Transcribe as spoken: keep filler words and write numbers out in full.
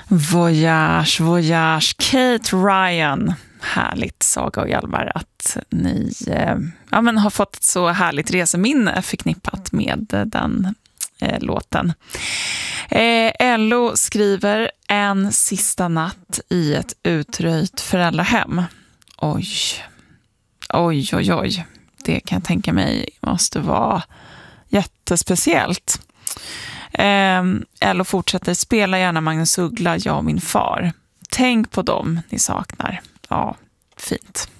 Voyage, voyage, Kate Ryan. Härligt, Saga och Hjalmar, att ni eh, ja, men har fått ett så härligt reseminne förknippat med den eh, låten. Eh, L O skriver en sista natt i ett utröjt föräldrahem. Oj, oj, oj, oj. Det kan jag tänka mig måste vara jättespeciellt. Eh, L O fortsätter, spela gärna Magnus Uggla, jag och min far. Tänk på dem ni saknar. Ja, fint.